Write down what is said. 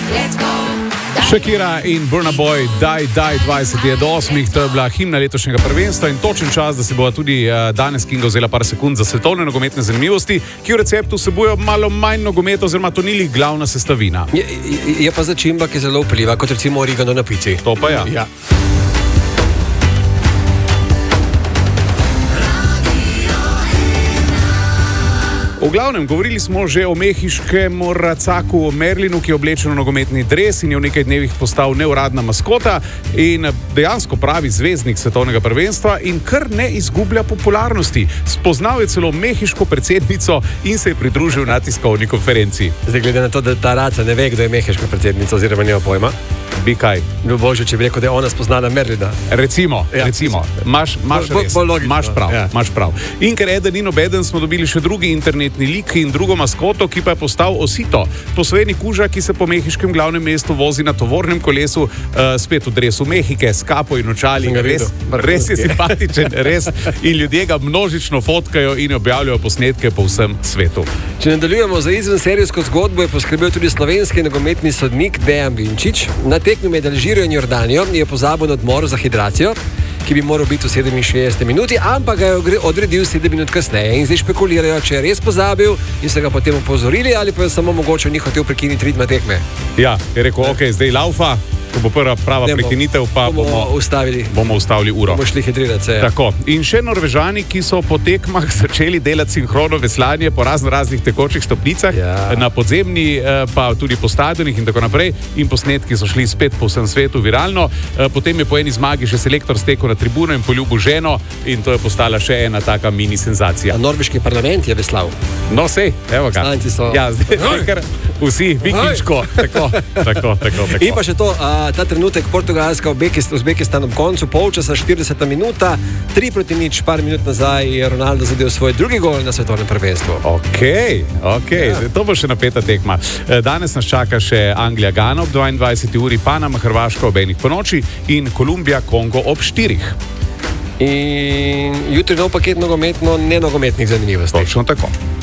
Shakira in Burna Boy, Die 20.8. To je bila himna letošnjega prvenstva in točen čas, da se bo tudi danes Kinga vzela par sekund za svetovne nogometne zanimivosti, ki v receptu vsebujejo malo manj nogometa, oziroma to ni lih glavna sestavina. Je pa začimba, ki je zelo vpliva, kot recimo origano na pici. To pa ja. Ja. V glavnem, govorili smo že o mehiškem racaku Merlinu, ki je oblečen v nogometni dres in je v nekaj dnevih postal neuradna maskota in dejansko pravi zvezdnik svetovnega prvenstva in kar ne izgublja popularnosti. Spoznal je celo mehiško predsednico in se je pridružil na tiskovni konferenci. Zdaj, glede na to, da ta raca ne ve, kdo je mehiška predsednica, oziroma nima pojma. Bi kaj? No, bože, če bi rekel, da je ona spoznala Merlina. Recimo. Imaš prav. In ker eden in obeden smo dobili še drugi internetni lik in drugo maskoto, ki pa je postal Osito. Posvojeni kuža, ki se po mehiškem glavnem mestu vozi na tovornem kolesu, spet v dresu Mehike, s kapo in očali. Res je simpatičen, res. In ljudje ga množično fotkajo in objavljajo posnetke po vsem svetu. Če nadaljujemo za izvenserijsko zgodbo, je poskrbel tudi slovenski nogometni sodnik Dejan Vinčič. Na tekmi med Alžirijo in Jordanijo je pozabil na odmor za hidracijo, ki bi moral biti v 67 minuti, ampak ga je odredil 7 minut kasneje. In zdaj špekulirajo, če je res pozabil in so ga potem opozorili ali pa je samo mogoče ni hotel prekiniti ritma tekme. Ja, je rekel, ok, zdaj laufa, ko bo prva prava prekinitev, pa bomo ustavili uro. Bomo šli hidrirati se. Tako. In še Norvežani, ki so po tekmah začeli delati sinhrono veslanje po raznih tekočih stopnicah, na podzemni, pa tudi po stadionih in tako naprej. In posnetki so šli spet po vsem svetu viralno. Potem je po eni zmagi še selektor stekel na tribuno in poljubil ženo in to je postala še ena taka mini senzacija. Norveški parlament je veslal. No, sej, evo ga. Stanci so. Ja, zdaj kar vsi vikinško. Tako. In pa še to, ta trenutek Portugalska Uzbekistan ob koncu polčasa, 40 minuta, 3-0, par minut nazaj je Ronaldo zadel svoj drugi gol na svetovnem prvenstvu. Ok, to bo še napeta tekma. Danes nas čaka še Anglija Gana ob 22. uri, Panama Hrvaška ob 1. ponoči in Kolumbija Kongo ob 4. In jutri nov paket nogometno-nenogometnih zanimivosti. Točno tako.